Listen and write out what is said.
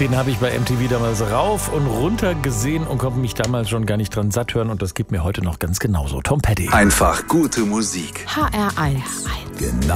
Den habe ich bei MTV damals rauf und runter gesehen und konnte mich damals schon gar nicht dran satt hören. Und das geht mir heute noch ganz genauso. Tom Petty. Einfach gute Musik. HR1. Genau.